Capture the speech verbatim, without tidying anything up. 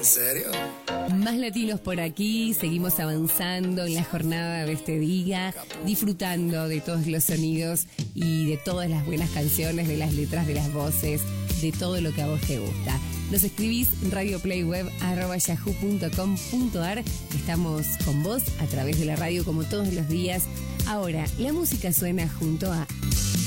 serio? Más latinos por aquí, seguimos avanzando en la jornada de este día, disfrutando de todos los sonidos y de todas las buenas canciones, de las letras, de las voces, de todo lo que a vos te gusta. Nos escribís radioplayweb arroba yahoo punto com punto ar. Estamos con vos a través de la radio como todos los días. Ahora, la música suena junto a...